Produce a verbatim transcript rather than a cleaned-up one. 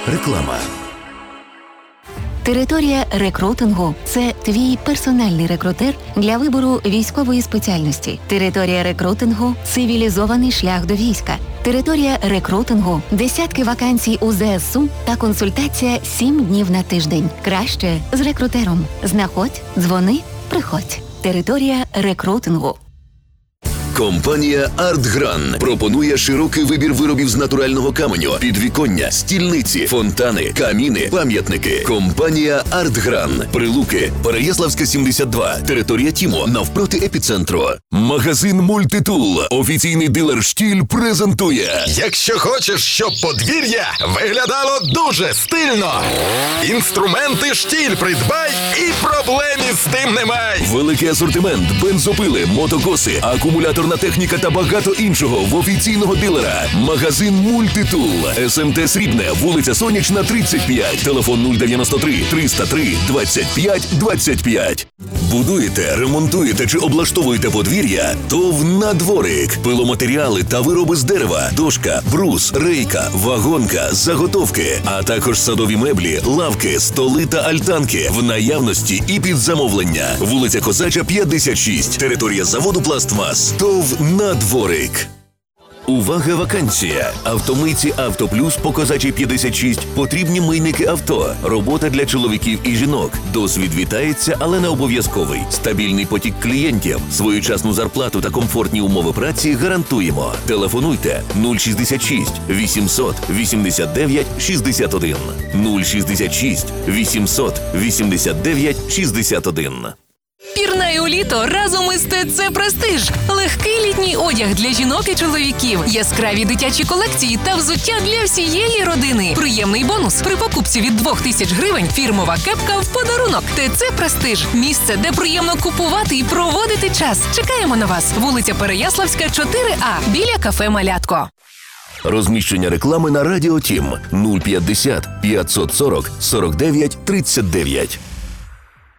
Реклама. Територія рекрутингу – це твій персональний рекрутер для вибору військової спеціальності. Територія рекрутингу – цивілізований шлях до війська. Територія рекрутингу – десятки вакансій у ЗСУ та консультація сім днів на тиждень. Краще з рекрутером. Знаходь, дзвони, приходь. Територія рекрутингу. Компанія «Артгран» пропонує широкий вибір виробів з натурального каменю, підвіконня, стільниці, фонтани, каміни, пам'ятники. Компанія «Артгран». Прилуки, Переяславська, сімдесят два, територія Тімо, навпроти епіцентру. Магазин «Мультитул», офіційний дилер «Штіль» презентує. Якщо хочеш, щоб подвір'я виглядало дуже стильно, інструменти «Штіль» придбай і проблем із тим немає. Великий асортимент, бензопили, мотокоси, акумуляторна техніка та багато іншого в офіційного дилера. Магазин «Мультитул». СМТ Срібне, вулиця Сонячна, тридцять п'ять. Телефон нуль дев'яносто три триста три двадцять п'ять двадцять п'ять. Будуєте, ремонтуєте чи облаштовуєте подвір'я? ТОВ «Надворик». Пиломатеріали та вироби з дерева, дошка, брус, рейка, вагонка, заготовки, а також садові меблі, лавки, столи та альтанки в наявності і під замовлення. Вулиця Козача, п'ятдесят шість. Територія заводу «Пластмас». ТОВ «Надворик». Увага, вакансія! Автомийці «Автоплюс» по Козачій п'ятдесят шість. Потрібні мийники авто. Робота для чоловіків і жінок. Досвід вітається, але не обов'язковий. Стабільний потік клієнтів. Своєчасну зарплату та комфортні умови праці гарантуємо. Телефонуйте нуль шістдесят шість вісімсот вісімдесят дев'ять шістдесят один. нуль шістдесят шість вісімсот вісімдесят дев'ять шістдесят один. Пірнай у літо разом із ТЦ «Престиж». Легкий літній одяг для жінок і чоловіків, яскраві дитячі колекції та взуття для всієї родини. Приємний бонус – при покупці від двох тисяч гривень фірмова кепка в подарунок. ТЦ «Престиж» – місце, де приємно купувати і проводити час. Чекаємо на вас. Вулиця Переяславська, чотири А, біля кафе «Малятко». Розміщення реклами на Радіо Тім нуль п'ятдесят п'ятсот сорок сорок дев'ять тридцять дев'ять.